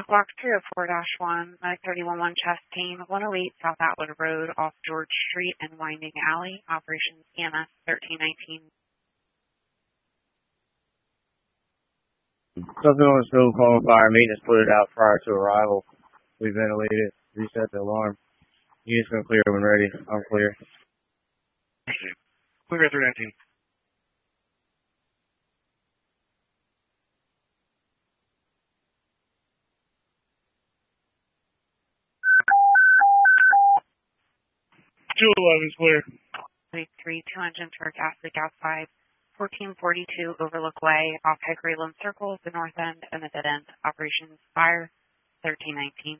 Block 304-1, Medic 311 Chastain, 108 South Atwood Road off George Street and Winding Alley, Operations EMS 1319. Something on the stove calling fire. Maintenance put it out prior to arrival. We ventilated, reset the alarm. Unit's going to clear when ready. I'm clear. Clear 319. Is clear. 3, 2 engines for gastric outside, 1442 Overlook Way, off Hickory Lone Circle, the north end and the dead end. Operations fire 1319.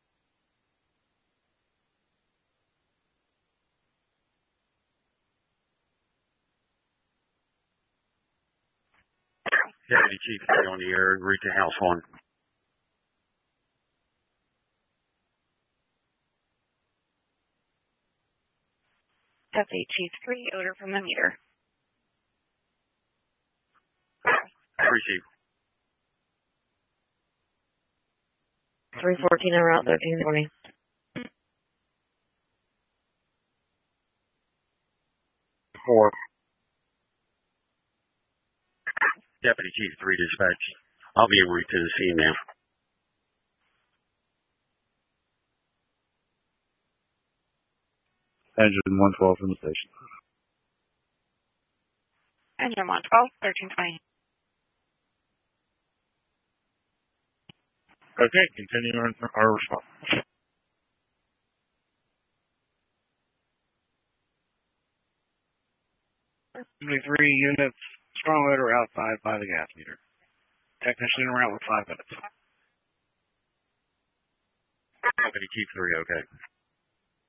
Deputy Chief 3 on the air, route to House 1. Deputy Chief 3, odor from the meter. Appreciate 314 en route 1320. Four. Deputy Chief 3 dispatch. I'll be en route to the scene now. Engine 112 from the station. Engine 112, 1320. Okay, continue our response. 73 units, strong odor outside by the gas meter. Technician en route with 5 minutes. Deputy Chief 3, okay.